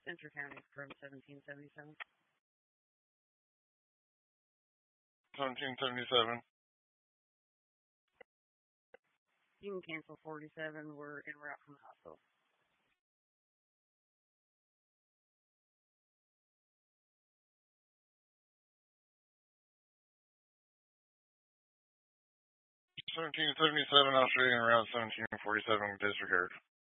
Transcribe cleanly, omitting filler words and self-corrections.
Central County from 1777. 1777. You can cancel 47. We're en route from the hospital. 1777, Australian Route 1747, disregard.